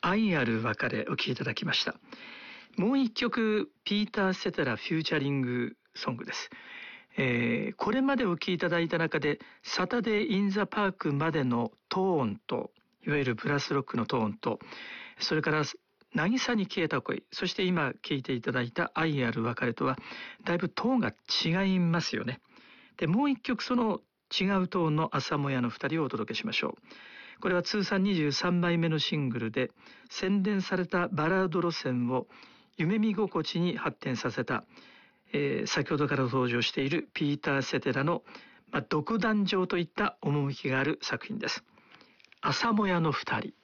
愛ある別れお聴きいただきました。もう一曲ピーター・セテラフューチャリングソングです。これまでお聴きいただいた中でサタデー・イン・ザ・パークまでのトーンと、いわゆるブラスロックのトーンと、それから渚に消えた恋、そして今聴いていただいた愛ある別れとはだいぶトーンが違いますよね。でもう一曲その違うトーンの朝もやの2人をお届けしましょう。これは通算23枚目のシングルで、洗練されたバラード路線を夢見心地に発展させた、先ほどから登場しているピーター・セテラの、独壇場といった趣がある作品です。朝もやの2人。